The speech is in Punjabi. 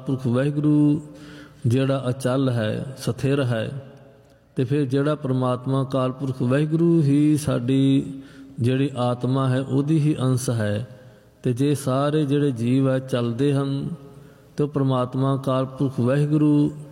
ਪੁਰਖ ਵਾਹਿਗੁਰੂ ਜਿਹੜਾ ਅਚਲ ਹੈ, ਸਥਿਰ ਹੈ, ਅਤੇ ਫਿਰ ਜਿਹੜਾ ਪਰਮਾਤਮਾ ਅਕਾਲ ਪੁਰਖ ਵਾਹਿਗੁਰੂ ਹੀ ਸਾਡੀ ਜਿਹੜੀ ਆਤਮਾ ਹੈ ਉਹਦੀ ਹੀ ਅੰਸ਼ ਹੈ। ਅਤੇ ਜੇ ਸਾਰੇ ਜਿਹੜੇ ਜੀਵ ਹੈ ਚੱਲਦੇ ਹਨ, ਅਤੇ ਉਹ ਪਰਮਾਤਮਾ ਅਕਾਲ ਪੁਰਖ ਵਾਹਿਗੁਰੂ